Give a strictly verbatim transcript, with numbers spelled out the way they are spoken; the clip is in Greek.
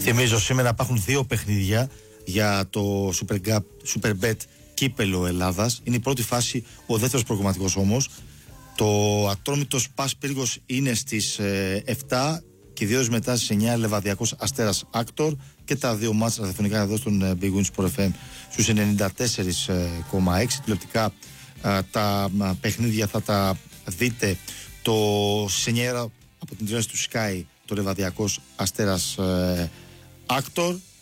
Θυμίζω σήμερα υπάρχουν δύο παιχνίδια για το Super, Cup, Super Bet Κύπελο Ελλάδας. Είναι η πρώτη φάση, ο δεύτερος προγραμματικός όμως. Το Ατρόμητος Πας Πύργος είναι στις ε, επτά και δύο μετά στις εννιά Λεβαδιακός Αστέρας Άκτορ, και τα δύο μάτσα ραδιοφωνικά εδώ στον Big Win Sport εφ εμ στους ενενήντα τέσσερα κόμμα έξι. Τηλεοπτικά τα α, παιχνίδια θα τα δείτε το στις εννιά από την τηλεόραση του Sky, το Λεβαδιακός Αστέρας ε, Άκτορ.